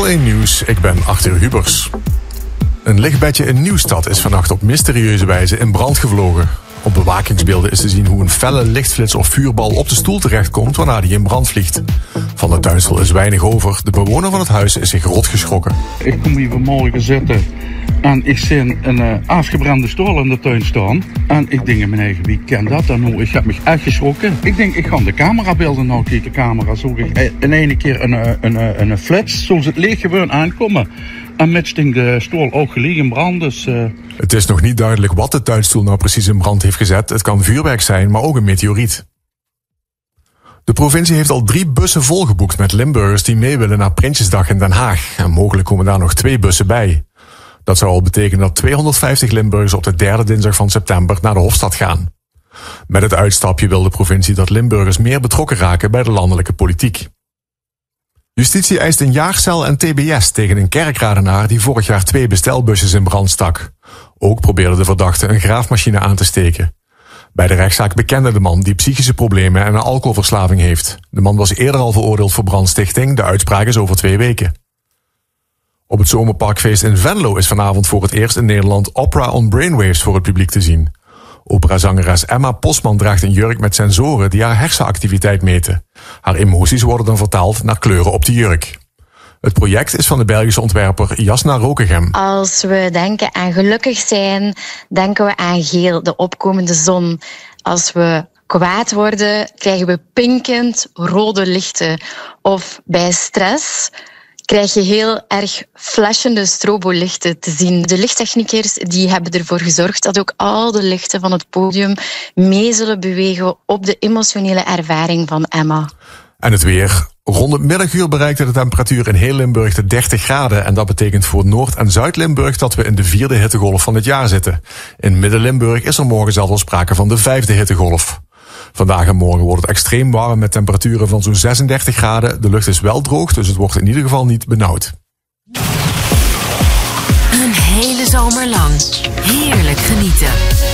L1 Nieuws, ik ben Arthur Hubers. Een lichtbedje in Nieuwstad is vannacht op mysterieuze wijze in brand gevlogen. Op bewakingsbeelden is te zien hoe een felle lichtflits of vuurbal op de stoel terechtkomt waarna die in brand vliegt. Van de tuinsel is weinig over. De bewoner van het huis is zich rot geschrokken. Ik kom hier vanmorgen zitten en ik zie een afgebrande stoel in de tuin staan. En ik denk in mijn eigen, wie kent dat dan nou? Ik heb me echt geschrokken. Ik denk, ik ga de camerabeelden nou kijken. De camera zag ik in ene keer een flits, zoals het leeg gewoon aankomen. En met sting de stoel ook gelegen in brand. Dus, Het is nog niet duidelijk wat de tuinstoel nou precies in brand heeft gezet. Het kan vuurwerk zijn, maar ook een meteoriet. De provincie heeft al 3 bussen volgeboekt met Limburgers die mee willen naar Prinsjesdag in Den Haag. En mogelijk komen daar nog 2 bussen bij. Dat zou al betekenen dat 250 Limburgers op de 3e dinsdag van september naar de Hofstad gaan. Met het uitstapje wil de provincie dat Limburgers meer betrokken raken bij de landelijke politiek. Justitie eist een jaarcel en tbs tegen een kerkradenaar die vorig jaar 2 bestelbusjes in brand stak. Ook probeerde de verdachte een graafmachine aan te steken. Bij de rechtszaak bekende de man die psychische problemen en een alcoholverslaving heeft. De man was eerder al veroordeeld voor brandstichting. De uitspraak is over 2 weken. Op het zomerparkfeest in Venlo is vanavond voor het eerst in Nederland Opera on Brainwaves voor het publiek te zien. Operazangeres Emma Posman draagt een jurk met sensoren die haar hersenactiviteit meten. Haar emoties worden dan vertaald naar kleuren op de jurk. Het project is van de Belgische ontwerper Jasna Rokegem. Als we denken aan gelukkig zijn, denken we aan geel, de opkomende zon. Als we kwaad worden, krijgen we pinkend rode lichten. Of bij stress krijg je heel erg flashende strobolichten te zien. De lichttechniekers die hebben ervoor gezorgd dat ook al de lichten van het podium mee zullen bewegen op de emotionele ervaring van Emma. En het weer. Rond het middaguur bereikte de temperatuur in heel Limburg de 30 graden. En dat betekent voor Noord- en Zuid-Limburg dat we in de 4e hittegolf van het jaar zitten. In Midden-Limburg is er morgen zelfs al sprake van de 5e hittegolf. Vandaag en morgen wordt het extreem warm met temperaturen van zo'n 36 graden. De lucht is wel droog, dus het wordt in ieder geval niet benauwd. Een hele zomer lang heerlijk genieten.